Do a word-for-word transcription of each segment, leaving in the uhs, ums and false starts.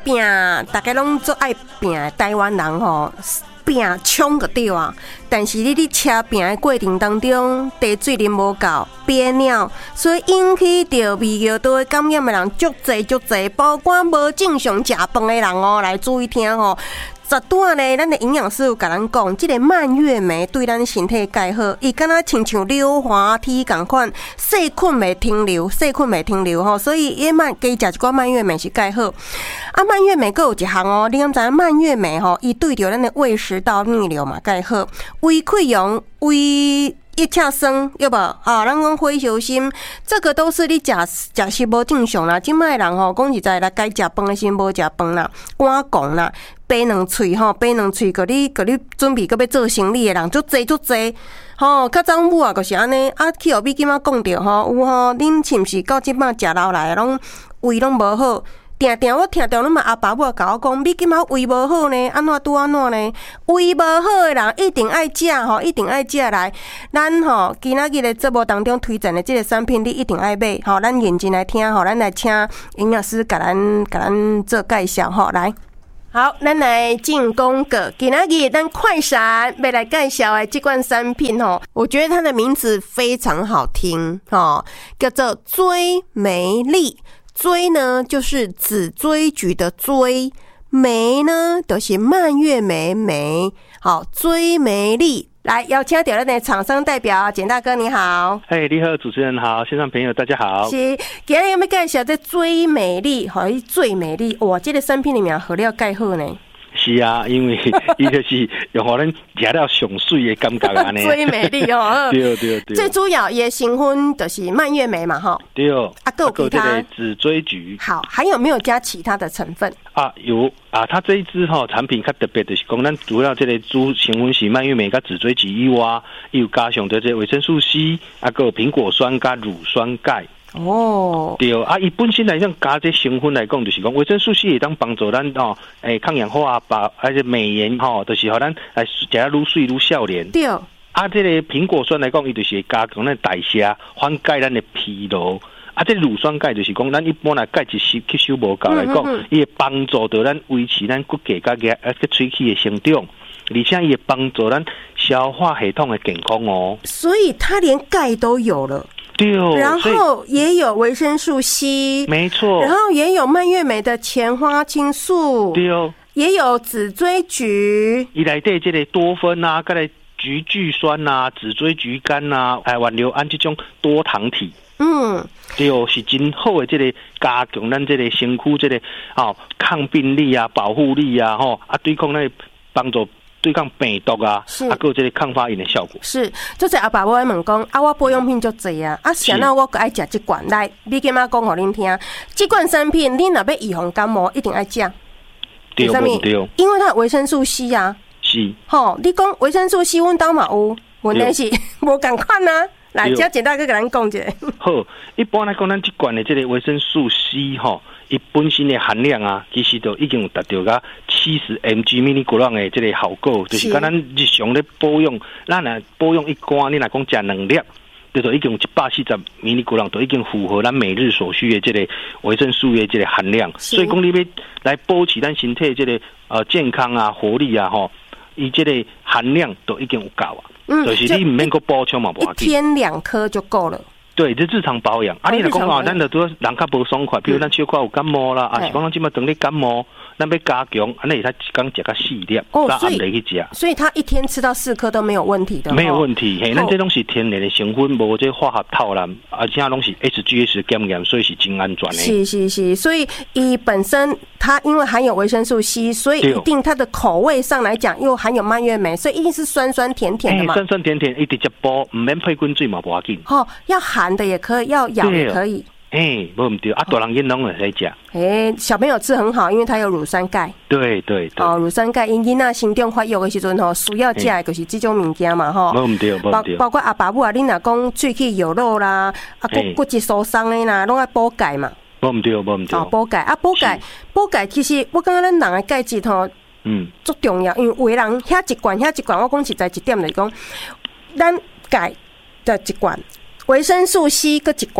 拼，大家拢做爱拼，台湾人吼。拼冲个对啊，但是你伫车拼的过程当中，茶水啉无够，憋尿，所以引起着泌尿道感染的人足侪足侪，包括无正常食饭的人哦，来注意听吼。十段呢，咱的营养师有甲咱讲，即、这个蔓越莓对咱身体介好，伊敢若亲像溜滑梯共款，细菌袂停留，细菌袂停留吼，所以伊蔓加食一寡蔓越莓是介好。啊，蔓越莓佫有一项哦，你敢知影蔓越莓吼，伊对着咱的胃食道逆流嘛介好，胃溃疡、胃一恰酸对无啊？咱讲火烧心，这个都是你食食食无正常啦。今摆人吼，讲实在啦，该食饭的时无食饭啦，赶讲啦，掰两喙吼，掰两喙，个你个你准备个要做生理的人，足济足济。吼，较早母啊，就是安尼啊。去互美金仔讲着吼，有吼，恁是毋是到即摆食老来拢胃拢无好？定定我听到恁嘛阿爸母甲我讲，你今仔胃无好呢，安怎拄安怎呢？胃无好的人一定爱食吼，一定爱食来。咱吼今仔日的节目当中推荐的这个产品，你一定爱买吼。咱认真来听吼，咱来请营养师甲咱甲咱做介绍吼，来。好，咱来进广告。今仔日咱快闪要来介绍的这款产品吼，我觉得它的名字非常好听吼，叫做追梅丽。追呢就是紫锥菊的锥，梅呢就是蔓越莓莓。好，追梅丽。来，邀请到咱的厂商代表简大哥，你好。 哎、hey, 你好，主持人好，线上朋友大家好。 是，今日有没有介绍这追美丽？好，最美丽哇！这个产品里面何料介好呢？ 是啊，因为伊就是用互咱食了上水的感觉安尼。 最美丽哦， 对对对。 最主要也成分就是蔓越莓嘛，哈。 对。 啊，还有其他紫锥菊。好， 还有没有加其他的成分？ 啊，有啊，它这一支吼、哦、产品较特别的是讲，咱主要这个主成分是蔓越莓甲紫锥菊以外，伊有加上这个维生素 C， 啊，还有苹果酸加乳酸钙。哦，对啊，伊本身来讲加这成分来讲，就是讲维生素 C 会当帮助咱哦，诶抗氧化，把而且美颜吼，就是互咱来食得愈水愈少年。对。啊，这个苹果酸来讲，伊就是会加强咱代谢，缓解咱的疲劳。啊，这乳酸钙就是讲，咱一般来钙质吸吸收无够来讲，伊会帮助到咱维持咱骨骼甲牙啊个喙齿的生长，而且伊会帮助咱消化系统的健康哦。 所以它连钙都有了。 对哦， 然后也有维生素 C， 没错， 然后也有蔓越莓的前花青素， 对哦， 也有紫锥菊， 伊内底这个多酚啊，佮来菊苣酸啊、紫锥菊苷啊、哎环硫胺这种多糖体，嗯，对哦，是真好的这个加强咱这个身躯这个哦抗病力啊、保护力啊，吼啊对抗那帮助。对抗病毒啊，啊，还有这个抗发炎的效果。是， 就是阿爸母爱问讲，啊，我保养品足济啊，啊，啥那我个爱食这罐来，你今仔讲互恁听，这罐产品你若要预防感冒，一定爱食。 对对对， 因为它有维生素 C 啊。是。吼，你讲维生素 C， 阮兜嘛有，问题是无共款啊。来，只简单个甲咱讲者。 好，一般来讲，咱这罐的这个维生素 C 吼。伊本身的含量啊，其实都已经有达到个七十 milligram 的这个效果，就是讲咱日常咧保养，咱若保养一罐，你若讲食两粒，就已经有一百四十 milligram， 都已经符合咱每日所需的这个维生素的这个含量。所以讲你要来保持咱身体这个呃健康啊、活力啊，吼，伊这个含量都已经有够啊。嗯，就是你唔免个补充嘛， 一天两颗就够了。 对，这日常保养。啊，你若讲啊，咱就拄人较无爽快，比如咱小可有感冒啦，啊，是讲咱即摆等你感冒，咱要加强，安尼会使一工食较四粒，咱暗时去食。 所以他一天吃到四颗都没有问题的。 没有问题，嘿，咱这拢是天然的成分，无这化学套染，而且拢是 H G S 检验，所以是真安全的。 是是是，所以伊本身它因为含有维生素 C， 所以一定它的口味上来讲又含有蔓越莓，所以一定是酸酸甜甜的嘛。 酸酸甜甜，一直接煲，唔免配滚水嘛，无要紧。 哦，要含的也可以，要咬也可以。 哎，无唔对，啊，大人囡拢会使食。 哎，小朋友吃很好，因为它有乳酸钙。 对对对。 哦，乳酸钙，因囡仔心中发育的时阵吼，需要食的就是这种物件嘛吼。 无唔对，无唔对。 包括阿爸母啊，恁若讲喙齿有肉啦，啊骨骨质疏松的啦，拢爱补钙嘛。 无唔对，无唔对。 哦，补钙啊，补钙，补钙，其实我感觉咱人的钙质吼，嗯，足重要，因为有的人遐一罐遐一罐，我讲实在一点来讲，咱钙的一罐。维生素 C 各一罐，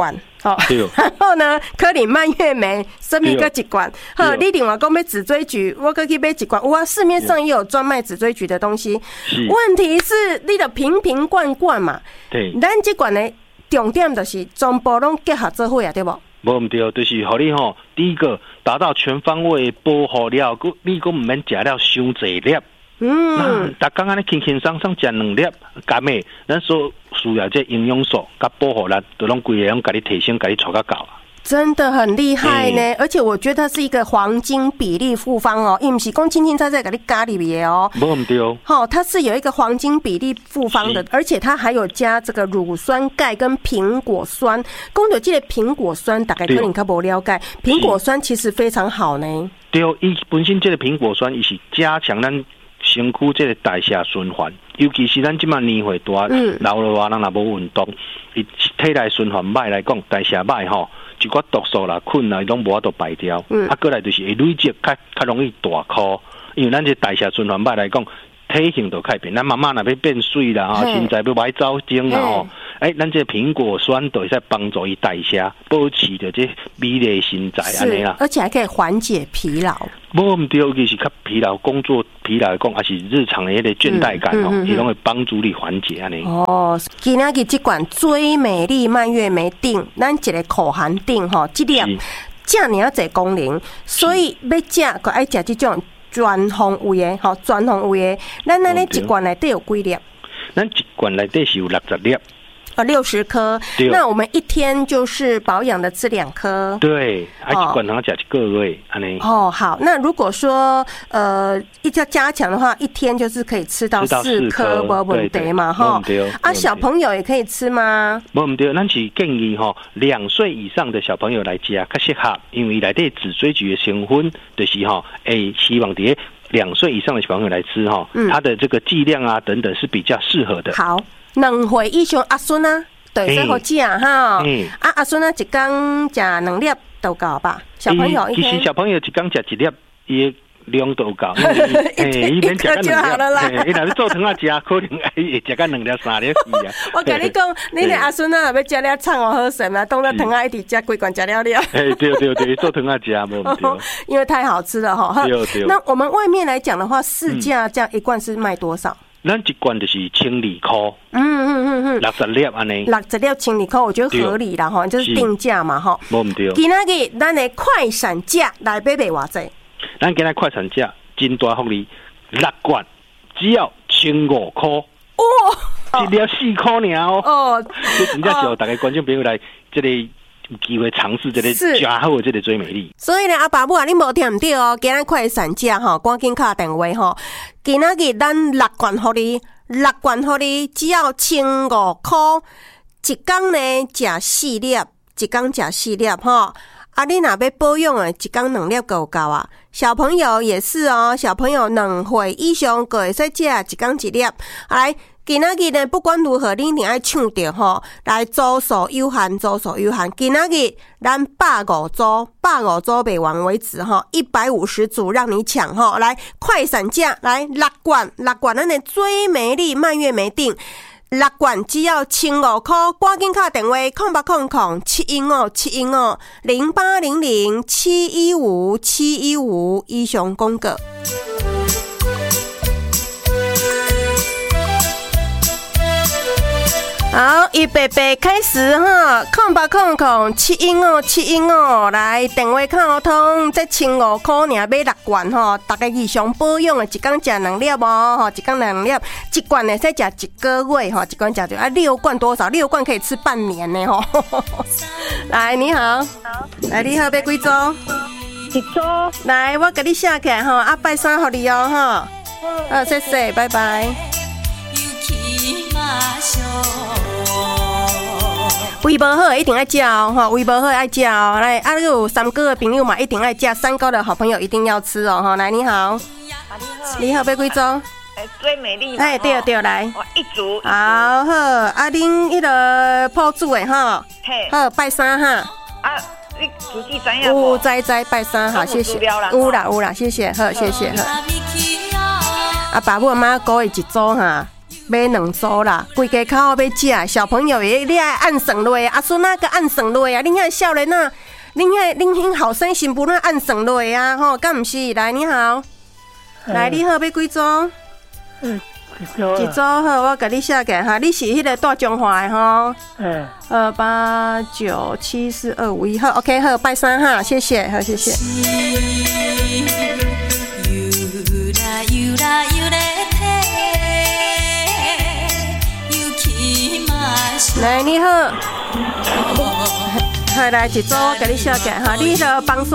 好，然后呢，可能蔓越莓，什么个一罐？好，你另外讲买紫锥菊，我可去买一罐。哇，市面上也有专卖紫锥菊的东西。问题是你的瓶瓶罐罐嘛？ 对， 咱这罐呢，重点就是全部拢结合做伙啊，对不？ 无唔对，就是互你吼，第一个达到全方位保护了，佮你佮唔免食了伤济粒。嗯，逐工安尼轻轻松松食两粒，甘诶，咱所需要这营养素甲保护力，都拢规个拢甲你提升，甲你带到到。 真的很厉害呢，而且我觉得它是一个黄金比例复方哦，伊不是讲轻轻在在给你加里面哦， 没唔对哦， 好，它是有一个黄金比例复方的，而且它还有加这个乳酸钙跟苹果酸。讲到这个苹果酸，大概可能较无了解，苹果酸其实非常好呢。 对，伊本身这个苹果酸，伊是加强咱身躯这个代谢循环，尤其是咱即马年岁大，嗯、老了话人若无运动，伊体内循环歹来讲，代谢歹吼。一寡毒素啦、菌啦，拢无法度排掉。嗯、啊，过来就是会累积，较较容易大颗。因为咱这代谢循环歹来讲，体型就改变。咱妈妈若要变水啦，吼，身材要歹走精啦，吼，哎，咱这苹果酸都会在帮助伊代谢，保持着这美丽身材安尼啦。 而且还可以缓解疲劳。 无唔对，尤其是较疲劳、工作疲劳来讲，还是日常的迄个倦怠感吼，伊拢会帮助你缓解安尼。 哦，今仔日这款最美丽蔓越莓锭，咱一个口含锭吼，这粒这尔啊侪功能，所以要食个爱食这种全方位的吼，全方位的。咱咱咧一罐内底有几粒？ 咱一罐内底是有六十粒。 哦，六十颗，那我们一天就是保养的吃两颗。 对，还一罐能吃一个月，安尼。 哦，好，那如果说呃一要加强的话，一天就是可以吃到四颗，没问题嘛，哈。啊，小朋友也可以吃吗？ 没问题，咱是建议哈，两岁以上的小朋友来吃较适合，因为内底紫锥菊的成分就是哈，诶，希望伫两岁以上的小朋友来吃哈，嗯、它的这个剂量啊等等是比较适合的。 好。两岁以上阿孙啊，对，最好食哈。嗯，啊阿孙啊，一天食两粒都够吧？小朋友其实小朋友一天食一粒，伊量都够。哎，伊免食就好了啦。 伊若要做汤啊食，可能会食个两粒三粒是啊。 我跟你讲，你的阿孙啊，要食了葱哦好食嘛，当作汤啊一直食，规罐食了了。 哎，对对对，做汤啊食没问题。 因为太好吃了哈。对对。那我们外面来讲的话，市价这样一罐是卖多少？ 咱一罐就是千二块，嗯嗯嗯嗯，六十粒安尼， 六十粒千二块，我觉得合理啦哈，就是定价嘛哈。 冇唔对。 今仔日咱的快闪价来买买偌济？ 咱今仔快闪价真大福利，六罐只要千五块，哇，一粒四块尔哦。哦，这真正是大家观众朋友来这里。有机会尝试这个加好的这个最美丽。 所以呢，阿爸母啊，你无听唔到哦，今仔快闪价吼，赶紧打电话吼。今仔日咱六罐互你，六罐互你，只要千五块，一工呢食四粒，一工食四粒吼。啊，你若要保养诶，一工两粒够够啊。小朋友也是哦，小朋友两岁以上个会使食，一工一粒。来。今仔日呢，不管如何，你一定爱抢着吼，来组数有限，组数有限。今仔日咱百五组，百五组卖完为止吼，一百五十组让你抢吼，来快闪价，来六罐，六罐咱的最美丽蔓越莓锭，六罐只要千五块，赶紧打电话空八空空七一五七一五零八零零七一五七一五以上广告。好，预备备开始哈，空八空空七一五七一五来电话卡通，这千五块尔买六罐吼，大概日常保养的，一工食两粒哦，吼，一工两粒，一罐呢才食一个月吼，一罐食就啊六罐多少？六罐可以吃半年呢吼。来，你好，好，来你好，买几组？ 一组。 来，我给你写起来吼，啊拜三给你哦哈。好，谢谢，拜拜。胃无好一定爱食哦，哈，胃无好爱食哦。来，啊，有三高的朋友嘛，一定爱食。三高的好朋友一定要吃哦，哈。来，你好， 啊、 你好，买几组？ 哎，最美丽。 哎，对对，来， 我一组。 好好，啊，恁迄个铺主的哈，好拜三哈。 啊，你自己知影有知知拜三哈，谢谢。有啦有啦，谢谢，好谢谢好。啊，爸母阿妈鼓伊一组哈。 买两组啦，规家口要食，小朋友也你爱按算落，阿孙那个按算落啊，恁遐少年啊，恁遐恁遐后生新妇那按算落啊，吼，敢毋是？来，你好，来，你好，要几组？ 嗯， 一组好，我甲你写个哈，你是迄个大中华的吼。 嗯。 二八九七四二五一，好 ，OK， 好，拜三哈，谢谢，好，谢谢。来，你好，好来一组，我甲你写个哈，你著帮说。